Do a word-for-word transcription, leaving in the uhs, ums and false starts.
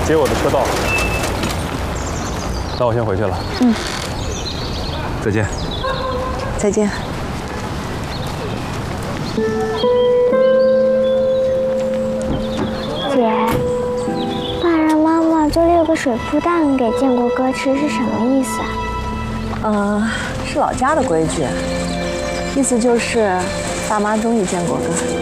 接我的车到了，那我先回去了。 嗯， 再见。 再见。 姐，爸让妈妈做六个水铺蛋给建国哥吃是什么意思啊？ 呃，是老家的规矩，意思就是爸妈中意建国哥。